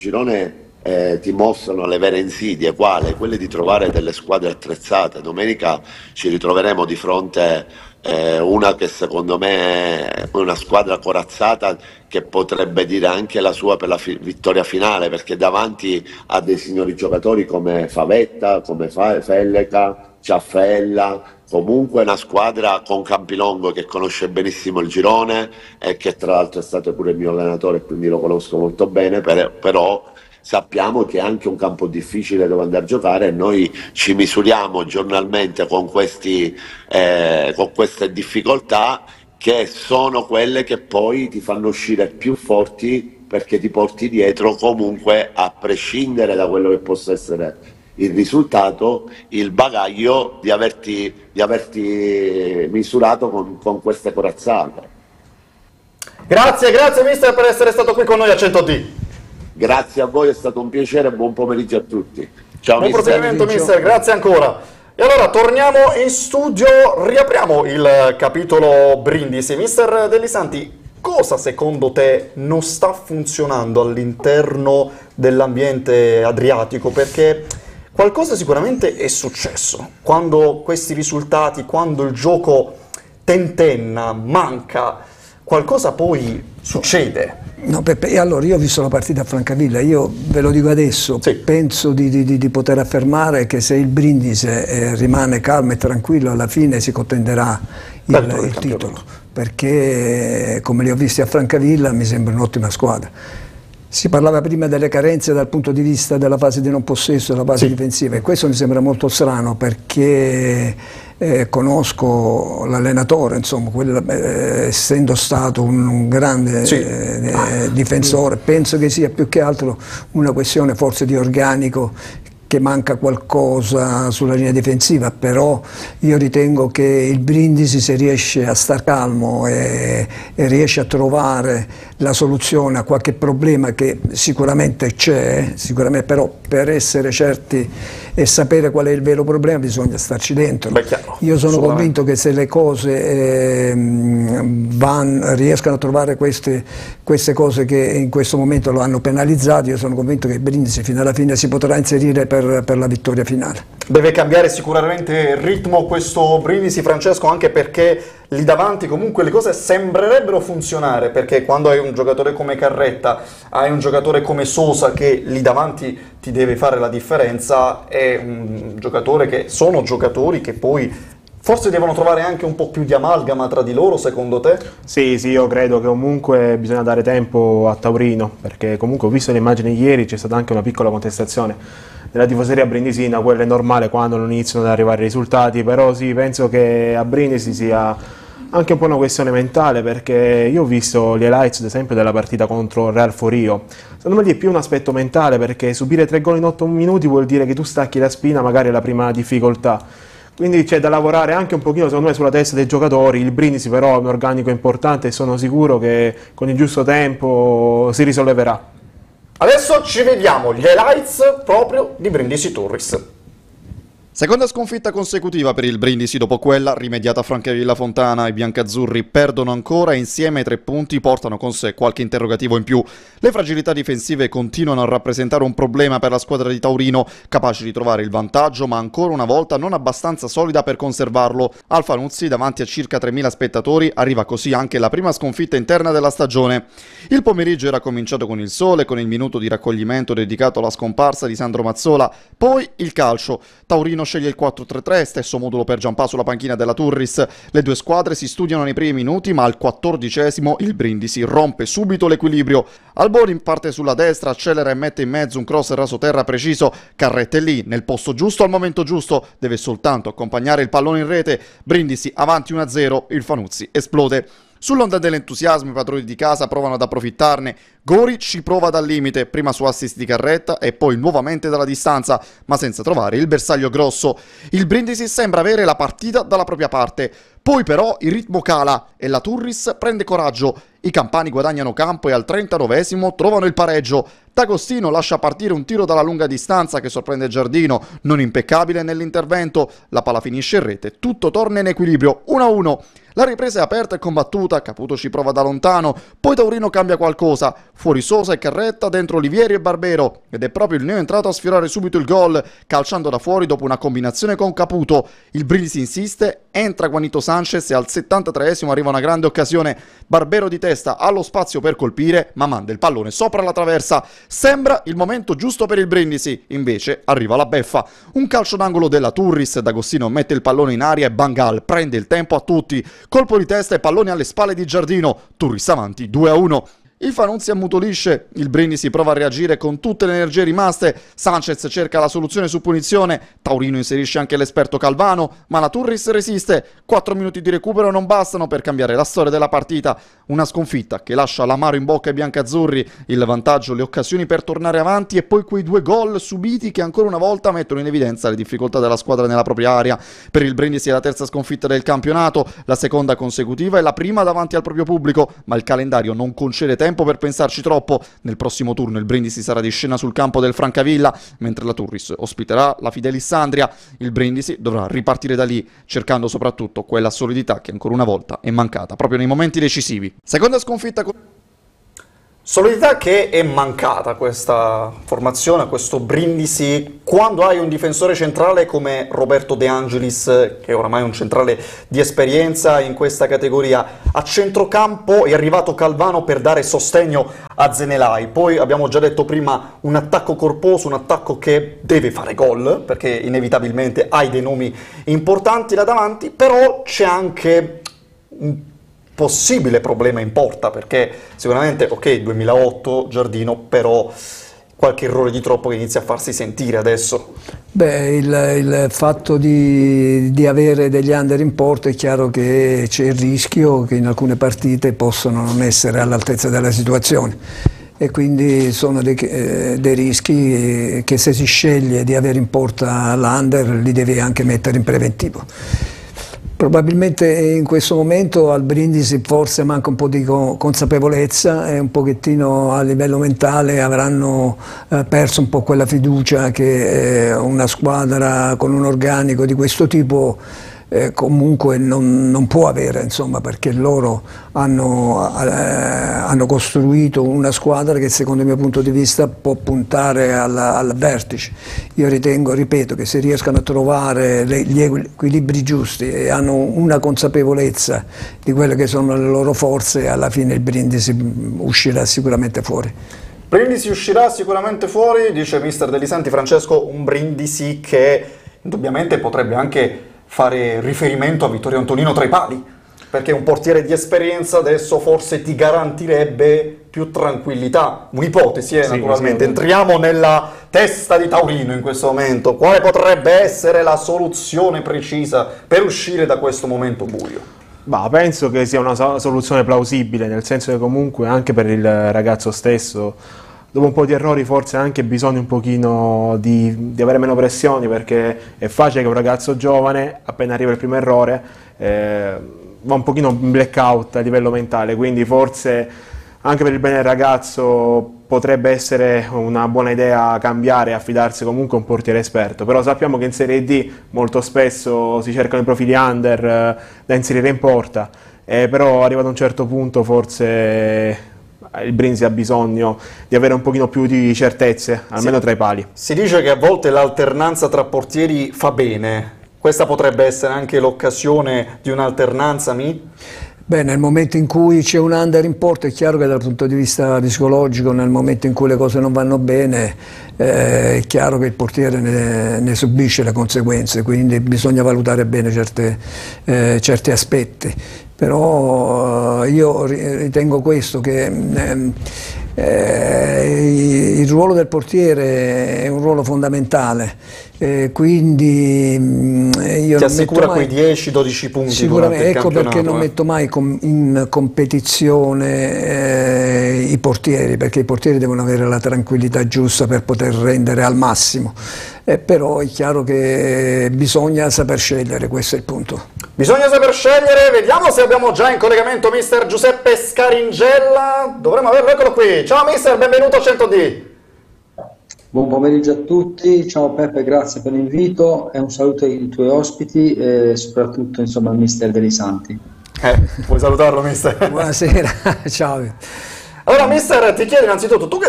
girone ti mostrano le vere insidie, quale? Quelle di trovare delle squadre attrezzate. Domenica ci ritroveremo di fronte una che secondo me è una squadra corazzata che potrebbe dire anche la sua per la vittoria finale, perché davanti ha dei signori giocatori come Favetta, come Felleca, Ciaffella, comunque una squadra con Campilongo che conosce benissimo il girone e che tra l'altro è stato pure il mio allenatore, quindi lo conosco molto bene, però sappiamo che è anche un campo difficile dove andare a giocare e noi ci misuriamo giornalmente con queste difficoltà che sono quelle che poi ti fanno uscire più forti perché ti porti dietro comunque, a prescindere da quello che possa essere il risultato, il bagaglio di averti misurato con queste corazzate. Grazie mister per essere stato qui con noi a 100D. Grazie a voi, è stato un piacere e buon pomeriggio a tutti. Ciao Buon mister. proseguimento mister, grazie ancora. E allora torniamo in studio, riapriamo il capitolo Brindisi. Mister Delisanti, cosa secondo te non sta funzionando all'interno dell'ambiente adriatico? Perché qualcosa sicuramente è successo. Quando questi risultati, quando il gioco tentenna, manca, qualcosa poi succede. No, Peppe, allora io ho visto la partita a Francavilla, io ve lo dico adesso, Sì. penso di poter affermare che se il Brindisi rimane calmo e tranquillo alla fine si contenderà il titolo, perché come li ho visti a Francavilla mi sembra un'ottima squadra. Si parlava prima delle carenze dal punto di vista della fase di non possesso, della fase difensiva, e questo mi sembra molto strano perché conosco l'allenatore, insomma, essendo stato un grande difensore, penso che sia più che altro una questione forse di organico, che manca qualcosa sulla linea difensiva, però io ritengo che il Brindisi, se riesce a star calmo e riesce a trovare la soluzione a qualche problema che sicuramente c'è, sicuramente, però per essere certi e sapere qual è il vero problema bisogna starci dentro. Beh, chiaro, io sono convinto che se le cose riescano a trovare queste cose che in questo momento lo hanno penalizzato, io sono convinto che il Brindisi fino alla fine si potrà inserire per la vittoria finale. Deve cambiare sicuramente il ritmo questo Brindisi, Francesco, anche perché lì davanti comunque le cose sembrerebbero funzionare, perché quando hai un giocatore come Carretta, hai un giocatore come Sosa che lì davanti ti deve fare la differenza, è un giocatore che sono giocatori che poi forse devono trovare anche un po' più di amalgama tra di loro, secondo te? Sì, io credo che comunque bisogna dare tempo a Taurino, perché comunque ho visto le immagini ieri, c'è stata anche una piccola contestazione della tifoseria brindisina, quella è normale quando non iniziano ad arrivare i risultati, però sì, penso che a Brindisi sia anche un po' una questione mentale, perché io ho visto gli highlights ad esempio della partita contro il Real Forio. Secondo me lì è più un aspetto mentale, perché subire 3 gol in 8 minuti vuol dire che tu stacchi la spina magari alla prima difficoltà. Quindi c'è da lavorare anche un pochino secondo me sulla testa dei giocatori. Il Brindisi però è un organico importante e sono sicuro che con il giusto tempo si risolleverà. Adesso ci vediamo gli highlights proprio di Brindisi Turris. Seconda sconfitta consecutiva per il Brindisi dopo quella rimediata a Francavilla Fontana. I biancazzurri perdono ancora e insieme ai 3 punti portano con sé qualche interrogativo in più. Le fragilità difensive continuano a rappresentare un problema per la squadra di Taurino, capace di trovare il vantaggio ma ancora una volta non abbastanza solida per conservarlo. Alfa Nuzzi, davanti a circa 3.000 spettatori, arriva così anche la prima sconfitta interna della stagione. Il pomeriggio era cominciato con il sole, con il minuto di raccoglimento dedicato alla scomparsa di Sandro Mazzola, poi il calcio. Taurino sceglie il 4-3-3, stesso modulo per Giampà sulla panchina della Turris. Le due squadre si studiano nei primi minuti, ma al 14° il Brindisi rompe subito l'equilibrio. Alboni parte sulla destra, accelera e mette in mezzo un cross rasoterra preciso. Carretta è lì, nel posto giusto al momento giusto, deve soltanto accompagnare il pallone in rete. Brindisi avanti 1-0, il Fanuzzi esplode. Sull'onda dell'entusiasmo i padroni di casa provano ad approfittarne. Gori ci prova dal limite, prima su assist di Carretta e poi nuovamente dalla distanza, ma senza trovare il bersaglio grosso. Il Brindisi sembra avere la partita dalla propria parte. Poi però il ritmo cala e la Turris prende coraggio. I campani guadagnano campo e al 39° trovano il pareggio. D'Agostino lascia partire un tiro dalla lunga distanza che sorprende Giardino, non impeccabile nell'intervento. La palla finisce in rete, tutto torna in equilibrio, 1-1. La ripresa è aperta e combattuta, Caputo ci prova da lontano, poi Taurino cambia qualcosa. fuori Sosa e Carretta, dentro Olivieri e Barbero, ed è proprio il neoentrato a sfiorare subito il gol, calciando da fuori dopo una combinazione con Caputo. Il Brindisi insiste, entra Juanito Sanchez e al 73esimo arriva una grande occasione. Barbero di testa allo spazio per colpire, ma manda il pallone sopra la traversa. Sembra il momento giusto per il Brindisi, invece arriva la beffa. Un calcio d'angolo della Turris, D'Agostino mette il pallone in aria e Bangal prende il tempo a tutti. Colpo di testa e pallone alle spalle di Giardino. Turris avanti 2-1. Il Fanum si ammutolisce, il Brindisi prova a reagire con tutte le energie rimaste, Sanchez cerca la soluzione su punizione, Taurino inserisce anche l'esperto Calvano, ma la Turris resiste, 4 minuti di recupero non bastano per cambiare la storia della partita, una sconfitta che lascia l'amaro in bocca ai biancazzurri, il vantaggio, le occasioni per tornare avanti e poi quei 2 gol subiti che ancora una volta mettono in evidenza le difficoltà della squadra nella propria area. Per il Brindisi è la terza sconfitta del campionato, la seconda consecutiva e la prima davanti al proprio pubblico, ma il calendario non concede tempo per pensarci troppo. Nel prossimo turno il Brindisi sarà di scena sul campo del Francavilla, mentre la Turris ospiterà la Fidelissandria. Il Brindisi dovrà ripartire da lì, cercando soprattutto quella solidità che ancora una volta è mancata proprio nei momenti decisivi. Seconda sconfitta Solidità che è mancata questa formazione, questo Brindisi, quando hai un difensore centrale come Roberto De Angelis, che è oramai un centrale di esperienza in questa categoria. A centrocampo è arrivato Calvano per dare sostegno a Zenelai. Poi abbiamo già detto prima un attacco corposo, un attacco che deve fare gol, perché inevitabilmente hai dei nomi importanti là davanti, però c'è anche un possibile problema in porta, perché sicuramente, ok, 2008 Giardino, però qualche errore di troppo che inizia a farsi sentire adesso. Beh, il fatto di avere degli under in porta è chiaro che c'è il rischio che in alcune partite possano non essere all'altezza della situazione, e quindi sono dei rischi che se si sceglie di avere in porta l'under li devi anche mettere in preventivo. Probabilmente in questo momento al Brindisi forse manca un po' di consapevolezza e un pochettino a livello mentale avranno perso un po' quella fiducia che una squadra con un organico di questo tipo comunque non può avere, insomma, perché loro hanno costruito una squadra che secondo il mio punto di vista può puntare al vertice. Io ripeto, che se riescano a trovare gli equilibri giusti e hanno una consapevolezza di quelle che sono le loro forze, alla fine il Brindisi uscirà sicuramente fuori. Brindisi uscirà sicuramente fuori, dice mister Delisanti. Francesco, un Brindisi che indubbiamente potrebbe anche fare riferimento a Vittorio Antonino tra i pali, perché un portiere di esperienza adesso forse ti garantirebbe più tranquillità. Un'ipotesi, naturalmente. Entriamo nella testa di Taurino in questo momento. Quale potrebbe essere la soluzione precisa per uscire da questo momento buio? Bah, penso che sia una soluzione plausibile, nel senso che comunque anche per il ragazzo stesso, dopo un po' di errori, forse ha anche bisogno un pochino di avere meno pressioni, perché è facile che un ragazzo giovane, appena arriva il primo errore, va un pochino in blackout a livello mentale, quindi forse anche per il bene del ragazzo potrebbe essere una buona idea cambiare e affidarsi comunque a un portiere esperto. Però sappiamo che in Serie D molto spesso si cercano i profili under da inserire in porta, però arrivato a un certo punto forse il Brindisi ha bisogno di avere un pochino più di certezze, almeno tra i pali. Si dice che a volte l'alternanza tra portieri fa bene. Questa potrebbe essere anche l'occasione di un'alternanza, Beh, nel momento in cui c'è un under in porta è chiaro che dal punto di vista psicologico, nel momento in cui le cose non vanno bene, è chiaro che il portiere ne subisce le conseguenze, quindi bisogna valutare bene certi aspetti. Però io ritengo questo, che il ruolo del portiere è un ruolo fondamentale, quindi io ti assicura quei 10-12 punti sicuramente, ecco perché non eh. metto mai in competizione i portieri, perché i portieri devono avere la tranquillità giusta per poter rendere al massimo, però è chiaro che bisogna saper scegliere, questo è il punto. Bisogna saper scegliere. Vediamo se abbiamo già in collegamento mister Giuseppe Scaringella. Dovremmo averlo, eccolo qui. Ciao mister, benvenuto a 100D. Buon pomeriggio a tutti, ciao Peppe, grazie per l'invito e un saluto ai tuoi ospiti e soprattutto insomma al mister Delisanti. Puoi salutarlo mister? Buonasera, ciao. Allora, mister, ti chiedo innanzitutto, tu che